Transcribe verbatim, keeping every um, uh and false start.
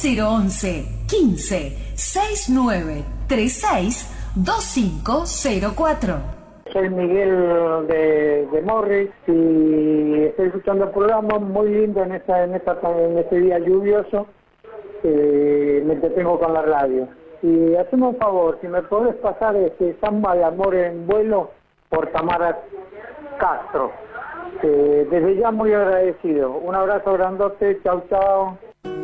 cero once quince sesenta y nueve treinta y seis veinticinco cero cuatro. Soy Miguel de, de Morris y estoy escuchando el programa muy lindo en esta, en esta, en este día lluvioso. Eh, me entretengo con la radio. Y haceme un favor, si me podés pasar este Samba de Amor en Vuelo por Tamara Castro. Eh, desde ya muy agradecido. Un abrazo grandote, chau chau.